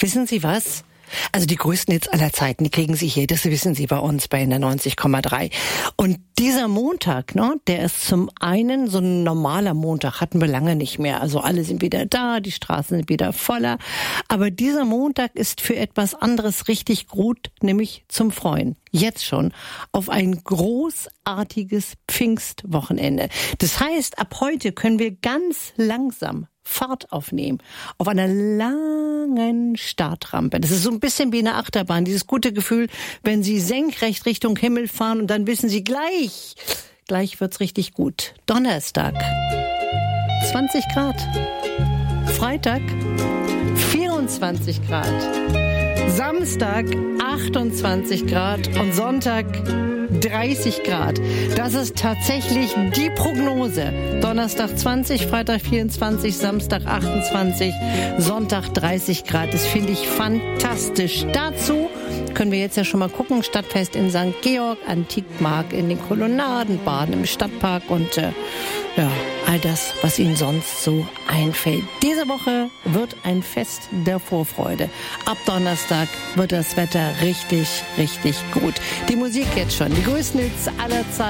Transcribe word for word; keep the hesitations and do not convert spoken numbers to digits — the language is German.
Wissen Sie was? Also die größten Hits aller Zeiten, die kriegen Sie hier, das wissen Sie bei uns bei der neunzig Komma drei. Und dieser Montag, ne, der ist zum einen so ein normaler Montag, hatten wir lange nicht mehr. Also alle sind wieder da, die Straßen sind wieder voller. Aber dieser Montag ist für etwas anderes richtig gut, nämlich zum Freuen. Jetzt schon auf ein großartiges Pfingstwochenende. Das heißt, ab heute können wir ganz langsam Fahrt aufnehmen auf einer langen Startrampe. Das ist so ein bisschen wie eine Achterbahn, dieses gute Gefühl, wenn Sie senkrecht Richtung Himmel fahren und dann wissen Sie gleich, gleich wird's richtig gut. Donnerstag, zwanzig Grad. Freitag, vierundzwanzig Grad. Samstag, achtundzwanzig Grad und Sonntag dreißig Grad. Das ist tatsächlich die Prognose. Donnerstag zwanzig, Freitag vierundzwanzig, Samstag achtundzwanzig, Sonntag dreißig Grad. Das finde ich fantastisch. Dazu können wir jetzt ja schon mal gucken. Stadtfest in Sankt Georg, Antikmarkt in den Kolonnaden, Baden im Stadtpark und äh, ja, all das, was Ihnen sonst so einfällt. Diese Woche wird ein Fest der Vorfreude. Ab Donnerstag wird das Wetter richtig, richtig gut. Die Musik jetzt schon. Die größten Hits aller Zeiten.